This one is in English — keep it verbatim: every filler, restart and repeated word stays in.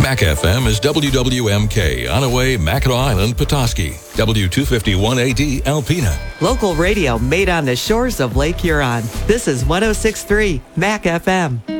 Mac F M is W W M K, Onaway, Mackinac Island, Petoskey. W two fifty-one A D, Alpena. Local radio made on the shores of Lake Huron. This is one oh six point three Mac F M.